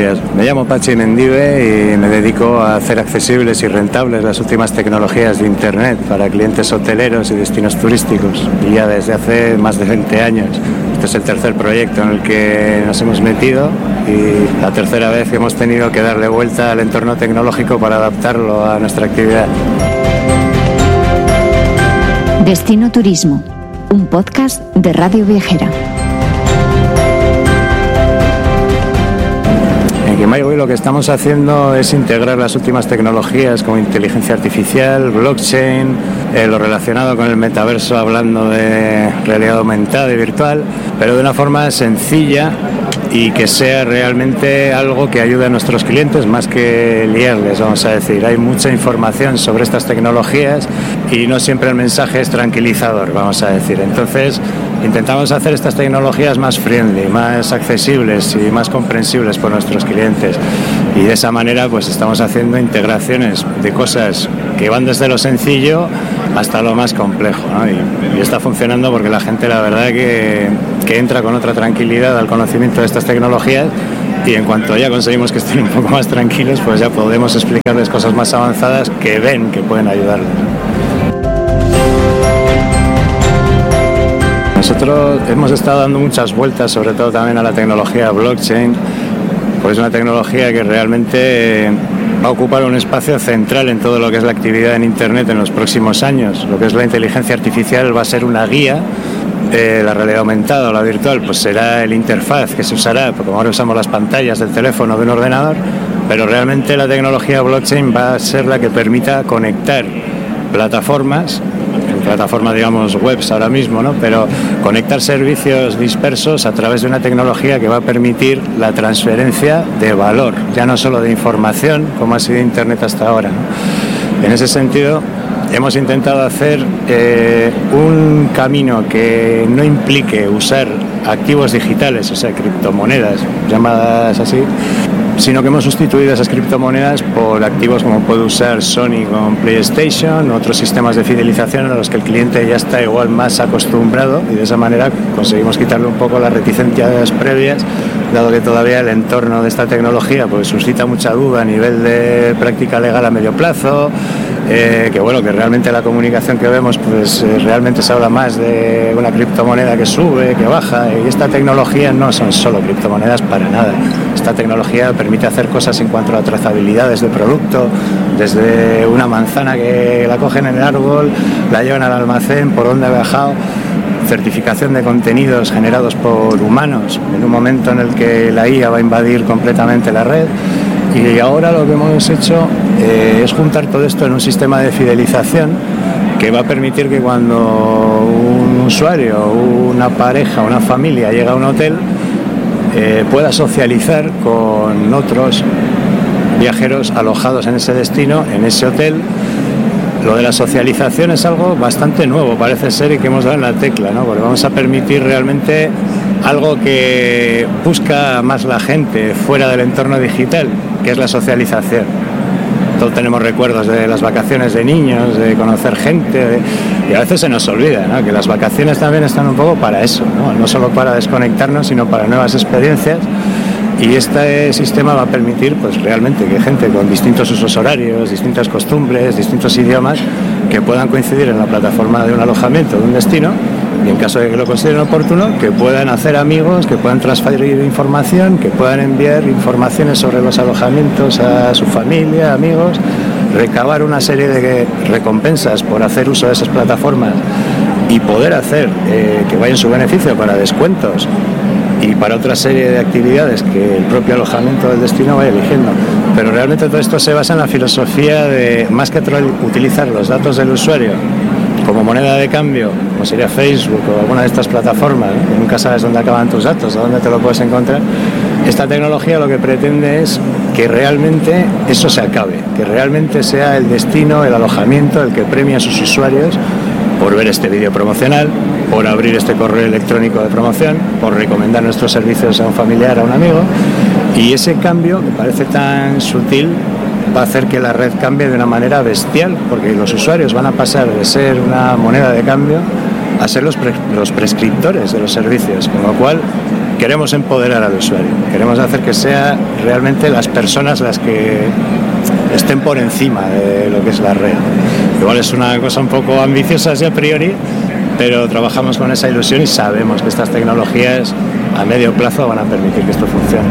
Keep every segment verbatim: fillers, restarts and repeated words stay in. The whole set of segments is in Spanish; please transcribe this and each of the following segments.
días. Me llamo Pachi Mendive y me dedico a hacer accesibles y rentables las últimas tecnologías de Internet para clientes hoteleros y destinos turísticos. Y ya desde hace más de veinte años. Este es el tercer proyecto en el que nos hemos metido y la tercera vez que hemos tenido que darle vuelta al entorno tecnológico para adaptarlo a nuestra actividad. Destino Turismo, un podcast de Radio Viajera. En Kimaiwi lo que estamos haciendo es integrar las últimas tecnologías como inteligencia artificial, blockchain, eh, lo relacionado con el metaverso, hablando de realidad aumentada y virtual, pero de una forma sencilla y que sea realmente algo que ayude a nuestros clientes más que liarles, vamos a decir. Hay mucha información sobre estas tecnologías y no siempre el mensaje es tranquilizador, vamos a decir. Entonces, intentamos hacer estas tecnologías más friendly, más accesibles y más comprensibles por nuestros clientes. Y de esa manera, pues estamos haciendo integraciones de cosas que van desde lo sencillo hasta lo más complejo, ¿no? Y, y está funcionando porque la gente, la verdad, que, que entra con otra tranquilidad al conocimiento de estas tecnologías y en cuanto ya conseguimos que estén un poco más tranquilos, pues ya podemos explicarles cosas más avanzadas que ven que pueden ayudarles. Nosotros hemos estado dando muchas vueltas, sobre todo también a la tecnología blockchain, pues es una tecnología que realmente va a ocupar un espacio central en todo lo que es la actividad en Internet en los próximos años. Lo que es la inteligencia artificial va a ser una guía, eh, la realidad aumentada o la virtual pues será el interfaz que se usará, porque como ahora usamos las pantallas del teléfono o de un ordenador, pero realmente la tecnología blockchain va a ser la que permita conectar plataformas, plataformas digamos webs ahora mismo, ¿no? Pero conectar servicios dispersos a través de una tecnología que va a permitir la transferencia de valor, ya no solo de información como ha sido Internet hasta ahora, ¿no? En ese sentido hemos intentado hacer eh, un camino que no implique usar activos digitales, o sea, criptomonedas llamadas así, sino que hemos sustituido esas criptomonedas por activos como puede usar Sony con PlayStation, otros sistemas de fidelización a los que el cliente ya está igual más acostumbrado y de esa manera conseguimos quitarle un poco las reticencias previas, dado que todavía el entorno de esta tecnología pues suscita mucha duda a nivel de práctica legal a medio plazo, eh, que bueno, que realmente la comunicación que vemos pues eh, realmente se habla más de una criptomoneda que sube, que baja, y esta tecnología no son solo criptomonedas para nada. Esta tecnología permite hacer cosas en cuanto a trazabilidades de producto, desde una manzana que la cogen en el árbol, la llevan al almacén, por dónde ha viajado, certificación de contenidos generados por humanos en un momento en el que la I A va a invadir completamente la red. Y ahora lo que hemos hecho eh, es juntar todo esto en un sistema de fidelización que va a permitir que cuando un usuario, una pareja, una familia llega a un hotel, eh, pueda socializar con otros viajeros alojados en ese destino, en ese hotel. Lo de la socialización es algo bastante nuevo, parece ser, y que hemos dado en la tecla, ¿no? Porque vamos a permitir realmente algo que busca más la gente fuera del entorno digital, que es la socialización. Todos tenemos recuerdos de las vacaciones de niños, de conocer gente, de... y a veces se nos olvida, ¿no? Que las vacaciones también están un poco para eso, ¿no? No solo para desconectarnos, sino para nuevas experiencias. Y este sistema va a permitir pues realmente que gente con distintos usos horarios, distintas costumbres, distintos idiomas, que puedan coincidir en la plataforma de un alojamiento, de un destino, y en caso de que lo consideren oportuno, que puedan hacer amigos, que puedan transferir información, que puedan enviar informaciones sobre los alojamientos a su familia, amigos, recabar una serie de recompensas por hacer uso de esas plataformas y poder hacer eh, que vaya en su beneficio para descuentos y para otra serie de actividades que el propio alojamiento del destino vaya eligiendo. Pero realmente todo esto se basa en la filosofía de, más que utilizar los datos del usuario como moneda de cambio, como sería Facebook o alguna de estas plataformas, ¿no? Que nunca sabes dónde acaban tus datos, dónde te lo puedes encontrar. Esta tecnología lo que pretende es que realmente eso se acabe, que realmente sea el destino, el alojamiento, el que premia a sus usuarios por ver este vídeo promocional, por abrir este correo electrónico de promoción, por recomendar nuestros servicios a un familiar, a un amigo. Y ese cambio, que parece tan sutil, va a hacer que la red cambie de una manera bestial, porque los usuarios van a pasar de ser una moneda de cambio a ser los, pre- los prescriptores de los servicios, con lo cual queremos empoderar al usuario, queremos hacer que sea realmente las personas las que estén por encima de lo que es la red. Igual es una cosa un poco ambiciosa así a priori, pero trabajamos con esa ilusión y sabemos que estas tecnologías a medio plazo van a permitir que esto funcione.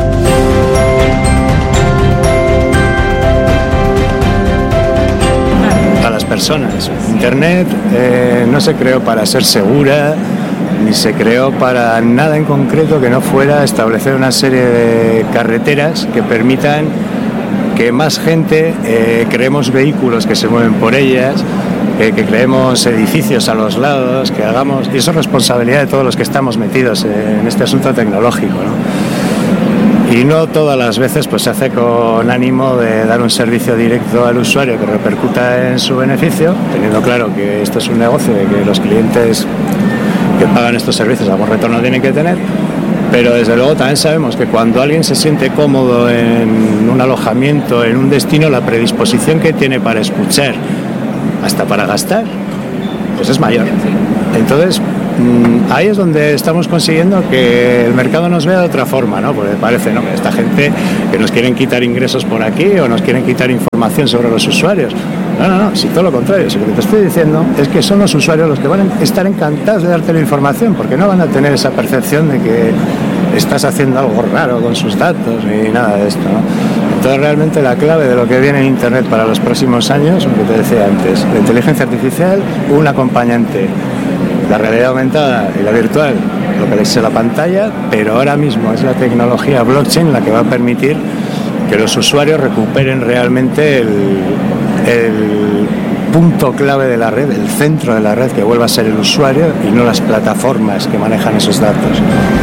A las personas. Internet eh, no se creó para ser segura, ni se creó para nada en concreto que no fuera establecer una serie de carreteras que permitan que más gente eh, creemos vehículos que se mueven por ellas, eh, que creemos edificios a los lados, que hagamos... Y eso es responsabilidad de todos los que estamos metidos en este asunto tecnológico, ¿no? Y no todas las veces pues, se hace con ánimo de dar un servicio directo al usuario que repercuta en su beneficio, teniendo claro que esto es un negocio y que los clientes que pagan estos servicios algún retorno tienen que tener, pero desde luego también sabemos que cuando alguien se siente cómodo en un alojamiento, en un destino, la predisposición que tiene para escuchar, hasta para gastar, pues es mayor. Entonces, ahí es donde estamos consiguiendo que el mercado nos vea de otra forma, ¿no? Porque parece, ¿no?, que esta gente que nos quieren quitar ingresos por aquí o nos quieren quitar información sobre los usuarios. No, no, no, si todo lo contrario, si lo que te estoy diciendo es que son los usuarios los que van a estar encantados de darte la información, porque no van a tener esa percepción de que estás haciendo algo raro con sus datos ni nada de esto, ¿no? Entonces realmente la clave de lo que viene en Internet para los próximos años, lo que te decía antes, la inteligencia artificial, un acompañante, la realidad aumentada y la virtual, lo que lees en la pantalla, pero ahora mismo es la tecnología blockchain la que va a permitir que los usuarios recuperen realmente el, el punto clave de la red, el centro de la red, que vuelva a ser el usuario y no las plataformas que manejan esos datos.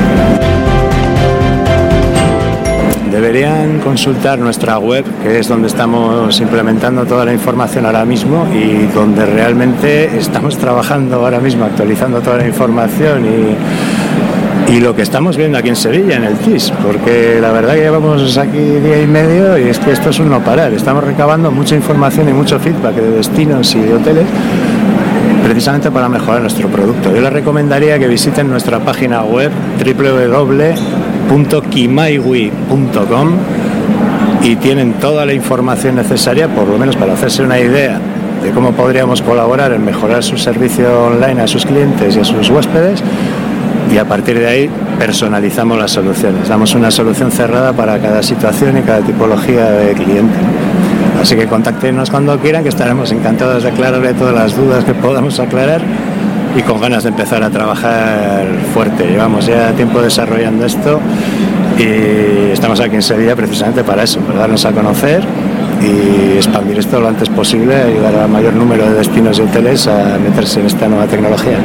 Deberían consultar nuestra web, que es donde estamos implementando toda la información ahora mismo y donde realmente estamos trabajando ahora mismo, actualizando toda la información y, y lo que estamos viendo aquí en Sevilla, en el T I S, porque la verdad que llevamos aquí día y medio y es que esto es un no parar. Estamos recabando mucha información y mucho feedback de destinos y de hoteles, precisamente para mejorar nuestro producto. Yo les recomendaría que visiten nuestra página web doble u doble u doble u punto kimaiwi punto com y tienen toda la información necesaria, por lo menos para hacerse una idea de cómo podríamos colaborar en mejorar su servicio online a sus clientes y a sus huéspedes, y a partir de ahí personalizamos las soluciones. Damos una solución cerrada para cada situación y cada tipología de cliente. Así que contáctenos cuando quieran, que estaremos encantados de aclararle todas las dudas que podamos aclarar y con ganas de empezar a trabajar fuerte. Llevamos ya tiempo desarrollando esto y estamos aquí en Sevilla precisamente para eso, para darnos a conocer y expandir esto lo antes posible, ayudar al mayor número de destinos y hoteles a meterse en esta nueva tecnología.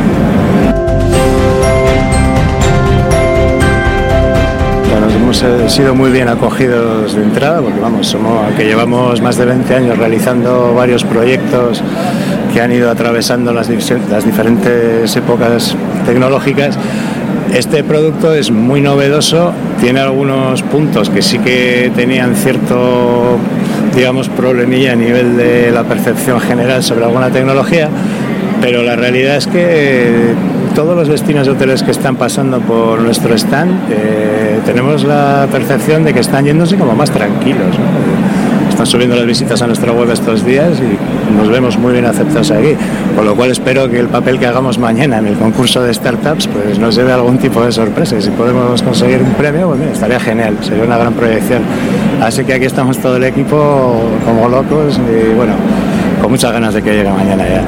Hemos sido muy bien acogidos de entrada, porque vamos, somos, aunque llevamos más de veinte años realizando varios proyectos que han ido atravesando las, las diferentes épocas tecnológicas, este producto es muy novedoso, tiene algunos puntos que sí que tenían cierto, digamos, problemilla a nivel de la percepción general sobre alguna tecnología, pero la realidad es que todos los destinos de hoteles que están pasando por nuestro stand eh, tenemos la percepción de que están yéndose como más tranquilos, ¿no? Están subiendo las visitas a nuestra web estos días y nos vemos muy bien aceptados aquí, con lo cual espero que el papel que hagamos mañana en el concurso de startups pues nos lleve algún tipo de sorpresa, y si podemos conseguir un premio, pues mira, estaría genial, sería una gran proyección. Así que aquí estamos todo el equipo como locos y bueno, con muchas ganas de que llegue mañana ya.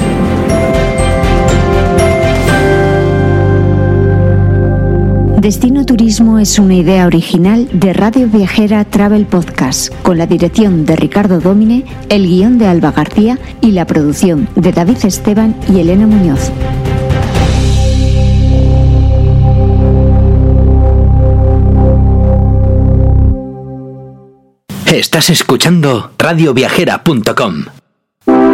Destino Turismo es una idea original de Radio Viajera Travel Podcast, con la dirección de Ricardo Dómine, el guión de Alba García y la producción de David Esteban y Elena Muñoz. Estás escuchando radio viajera punto com.